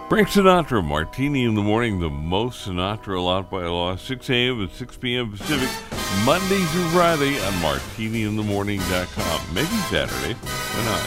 Frank Sinatra, Martini in the Morning, the most Sinatra allowed by law, 6 a.m. and 6 p.m. Pacific, Monday through Friday on martiniinthemorning.com. Maybe Saturday. Why not?